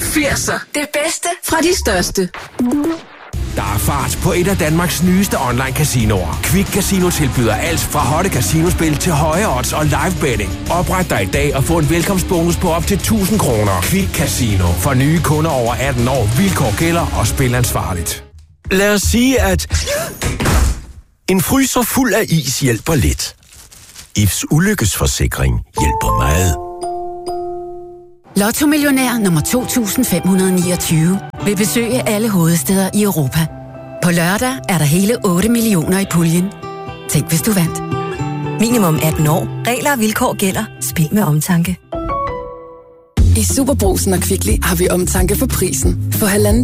80'er. Det bedste fra de største. Der er fart på et af Danmarks nyeste online-casinoer. Quick Casino tilbyder alt fra hotte casinospil til høje odds og live betting. Opret dig i dag og få en velkomstbonus på op til 1.000 kroner. Quick Casino. For nye kunder over 18 år. Vilkår gælder og spil ansvarligt. Lad os sige, at en fryser fuld af is hjælper lidt. Ifs ulykkesforsikring hjælper meget. Lotto-millionær nummer 2529 vil besøge alle hovedstæder i Europa. På lørdag er der hele 8 millioner i puljen. Tænk, hvis du vandt. Minimum 18 år. Regler og vilkår gælder. Spil med omtanke. I Superbrugsen og Kvickly har vi omtanke for prisen. For 1,5